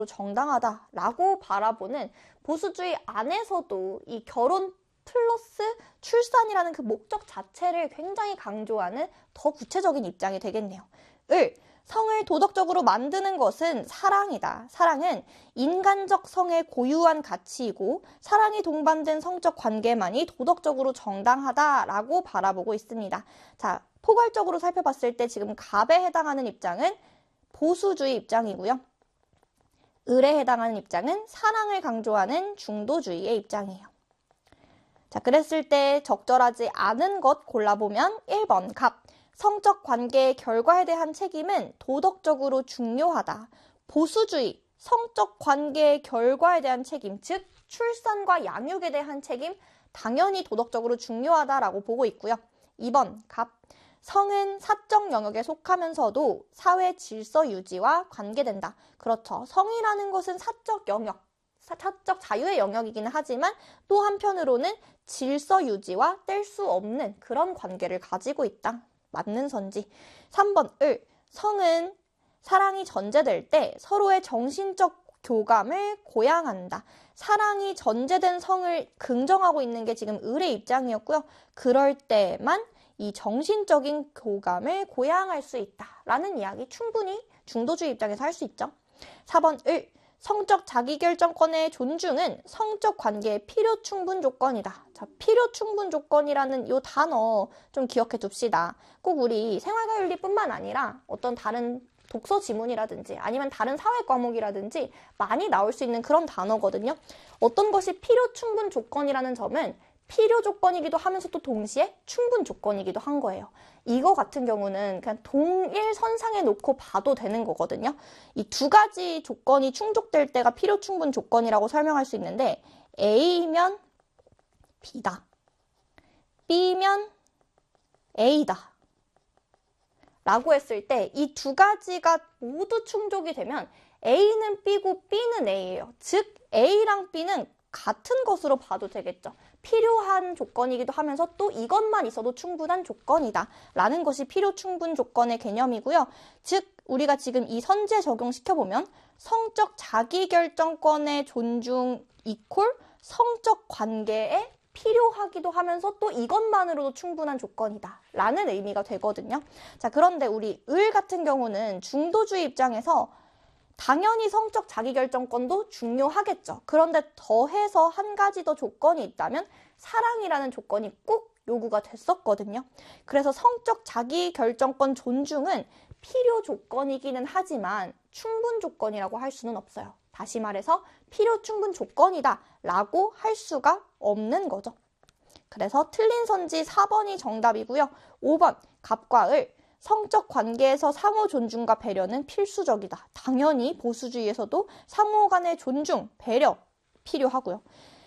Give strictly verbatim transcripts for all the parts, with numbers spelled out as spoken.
정당하다라고 바라보는 보수주의 안에서도 이 결혼 플러스 출산이라는 그 목적 자체를 굉장히 강조하는 더 구체적인 입장이 되겠네요. 을, 성을 도덕적으로 만드는 것은 사랑이다. 사랑은 인간적 성의 고유한 가치이고 사랑이 동반된 성적 관계만이 도덕적으로 정당하다라고 바라보고 있습니다. 자, 포괄적으로 살펴봤을 때 지금 갑에 해당하는 입장은 보수주의 입장이고요. 을에 해당하는 입장은 사랑을 강조하는 중도주의의 입장이에요. 자, 그랬을 때 적절하지 않은 것 골라보면 일 번 갑. 성적 관계의 결과에 대한 책임은 도덕적으로 중요하다. 보수주의, 성적 관계의 결과에 대한 책임, 즉 출산과 양육에 대한 책임, 당연히 도덕적으로 중요하다라고 보고 있고요. 이 번 갑. 성은 사적 영역에 속하면서도 사회 질서 유지와 관계된다. 그렇죠. 성이라는 것은 사적 영역, 사적 자유의 영역이기는 하지만 또 한편으로는 질서 유지와 뗄 수 없는 그런 관계를 가지고 있다. 맞는 선지. 삼 번 을. 성은 사랑이 전제될 때 서로의 정신적 교감을 고양한다. 사랑이 전제된 성을 긍정하고 있는 게 지금 을의 입장이었고요. 그럴 때만 이 정신적인 교감을 고양할 수 있다라는 이야기 충분히 중도주의 입장에서 할 수 있죠. 사 번 을. 성적 자기결정권의 존중은 성적 관계의 필요 충분 조건이다. 자, 필요 충분 조건이라는 이 단어 좀 기억해 둡시다. 꼭 우리 생활과윤리뿐만 아니라 어떤 다른 독서 지문이라든지 아니면 다른 사회 과목이라든지 많이 나올 수 있는 그런 단어거든요. 어떤 것이 필요 충분 조건이라는 점은 필요 조건이기도 하면서 또 동시에 충분 조건이기도 한 거예요. 이거 같은 경우는 그냥 동일 선상에 놓고 봐도 되는 거거든요. 이 두 가지 조건이 충족될 때가 필요 충분 조건이라고 설명할 수 있는데 A면 B다. B면 A다. 라고 했을 때 이 두 가지가 모두 충족이 되면 A는 B고 B는 A예요. 즉 A랑 B는 같은 것으로 봐도 되겠죠. 필요한 조건이기도 하면서 또 이것만 있어도 충분한 조건이다 라는 것이 필요 충분 조건의 개념이고요. 즉 우리가 지금 이 선지에 적용시켜보면 성적 자기결정권의 존중 이퀄 성적 관계에 필요하기도 하면서 또 이것만으로도 충분한 조건이다 라는 의미가 되거든요. 자, 그런데 우리 을 같은 경우는 중도주의 입장에서 당연히 성적 자기결정권도 중요하겠죠. 그런데 더해서 한 가지 더 조건이 있다면 사랑이라는 조건이 꼭 요구가 됐었거든요. 그래서 성적 자기결정권 존중은 필요 조건이기는 하지만 충분 조건이라고 할 수는 없어요. 다시 말해서 필요 충분 조건이다 라고 할 수가 없는 거죠. 그래서 틀린 선지 사 번이 정답이고요. 오 번 갑과 을. 성적 관계에서 상호 존중과 배려는 필수적이다. 당연히 보수주의에서도 상호 간의 존중, 배려 필요하고요.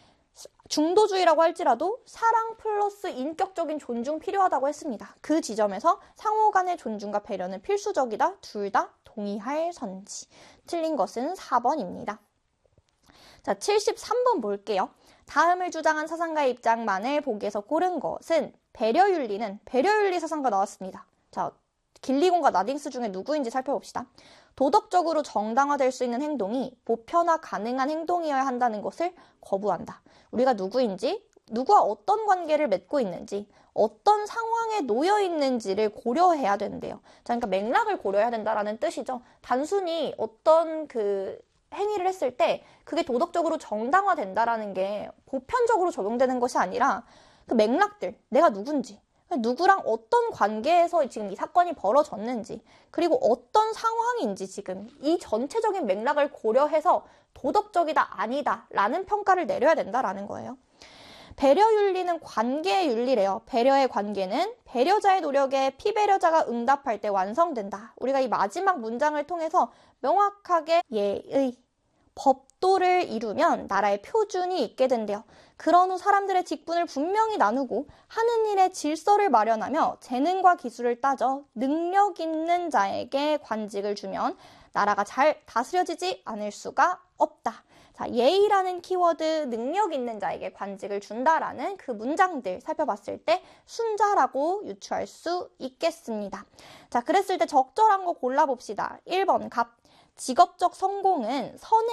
중도주의라고 할지라도 사랑 플러스 인격적인 존중 필요하다고 했습니다. 그 지점에서 상호 간의 존중과 배려는 필수적이다. 둘 다 동의할 선지. 틀린 것은 사 번입니다. 자, 칠십삼 번 볼게요. 다음을 주장한 사상가의 입장만을 보기에서 고른 것은 배려윤리는 배려윤리 사상가 나왔습니다. 자, 길리곤과 나딩스 중에 누구인지 살펴봅시다. 도덕적으로 정당화될 수 있는 행동이 보편화 가능한 행동이어야 한다는 것을 거부한다. 우리가 누구인지, 누구와 어떤 관계를 맺고 있는지, 어떤 상황에 놓여 있는지를 고려해야 된대요. 자, 그러니까 맥락을 고려해야 된다라는 뜻이죠. 단순히 어떤 그 행위를 했을 때 그게 도덕적으로 정당화된다라는 게 보편적으로 적용되는 것이 아니라 그 맥락들, 내가 누군지, 누구랑 어떤 관계에서 지금 이 사건이 벌어졌는지, 그리고 어떤 상황인지 지금 이 전체적인 맥락을 고려해서 도덕적이다, 아니다 라는 평가를 내려야 된다라는 거예요. 배려윤리는 관계의 윤리래요. 배려의 관계는 배려자의 노력에 피배려자가 응답할 때 완성된다. 우리가 이 마지막 문장을 통해서 명확하게 예의, 법도를 이루면 나라의 표준이 있게 된대요. 그런 후 사람들의 직분을 분명히 나누고 하는 일의 질서를 마련하며 재능과 기술을 따져 능력 있는 자에게 관직을 주면 나라가 잘 다스려지지 않을 수가 없다. 자, 예의라는 키워드, 능력 있는 자에게 관직을 준다라는 그 문장들 살펴봤을 때 순자라고 유추할 수 있겠습니다. 자, 그랬을 때 적절한 거 골라봅시다. 일 번 갑. 직업적 성공은 선행